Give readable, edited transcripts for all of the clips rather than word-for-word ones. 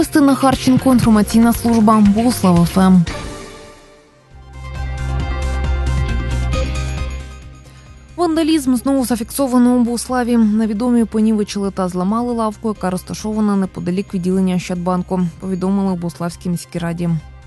Христина Харченко, інформаційна служба Богуслав ФМ. Вандалізм знову зафіксовано у Богуславі. Невідомі понівечили та зламали лавку, яка розташована неподалік відділення Ощадбанку, повідомили в Богуславській міській раді.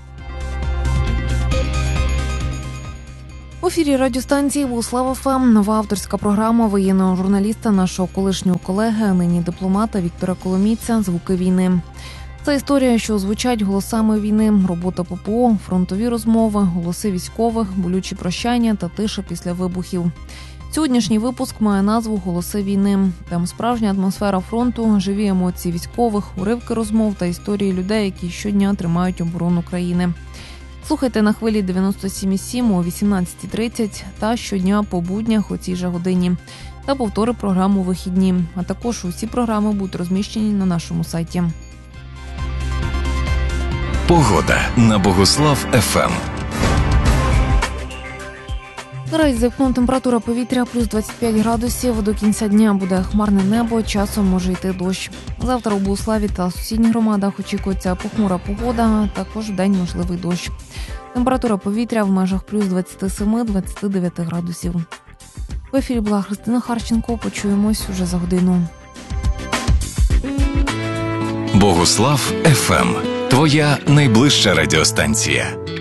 В ефірі радіостанції Богуслав ФМ нова авторська програма воєнного журналіста, нашого колишнього колеги, а нині дипломата Віктора Коломійця «Звуки війни». Це історія, що звучать голосами війни, робота ППО, фронтові розмови, голоси військових, болючі прощання та тиша після вибухів. Сьогоднішній випуск має назву «Голоси війни». Там справжня атмосфера фронту, живі емоції військових, уривки розмов та історії людей, які щодня тримають оборону країни. Слухайте на хвилі 97,7 о 18:30 та щодня по буднях о цій же годині. Та повтори програму «Вихідні». А також усі програми будуть розміщені на нашому сайті. Погода на Богуслав ФМ. Наразі за вікном температура повітря плюс 25 градусів. До кінця дня буде хмарне небо, часом може йти дощ. Завтра у Богуславі та сусідніх громадах очікується похмура погода, а також вдень можливий дощ. Температура повітря в межах плюс 27-29 градусів. В ефірі була Христина Харченко. Почуємось уже за годину. Богуслав ФМ. Твоя найближча радіостанція.